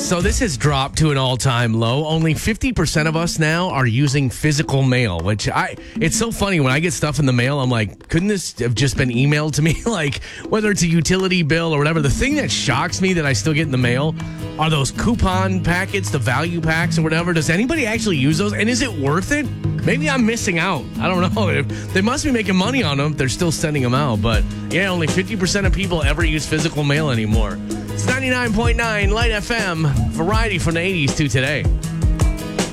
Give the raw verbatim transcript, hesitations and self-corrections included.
So this has dropped to an all-time low. Only fifty percent of us now are using physical mail, which I, it's so funny when I get stuff in the mail, I'm like, couldn't this have just been emailed to me? Like, whether it's a utility bill or whatever. The thing that shocks me that I still get in the mail are those coupon packets, the value packs or whatever. Does anybody actually use those? And is it worth it? Maybe I'm missing out. I don't know. They must be making money on them. They're still sending them out. But yeah, only fifty percent of people ever use physical mail anymore. It's ninety-nine point nine Light F M, variety from the eighties to today.